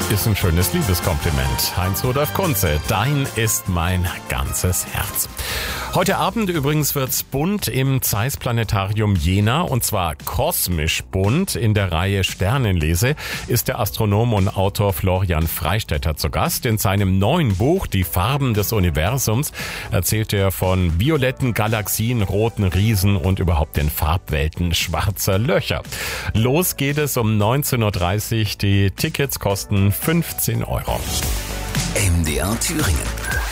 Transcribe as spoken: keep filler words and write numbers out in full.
Ist ein schönes Liebeskompliment. Heinz-Rudolf Kunze, dein ist mein ganzes Herz. Heute Abend übrigens wird's bunt im Zeiss Planetarium Jena, und zwar kosmisch bunt. In der Reihe Sternenlese ist der Astronom und Autor Florian Freistetter zu Gast. In seinem neuen Buch Die Farben des Universums erzählt er von violetten Galaxien, roten Riesen und überhaupt den Farbwelten schwarzer Löcher. Los geht es um neunzehn Uhr dreißig. Die Tickets kosten fünfzehn Euro. M D R Thüringen.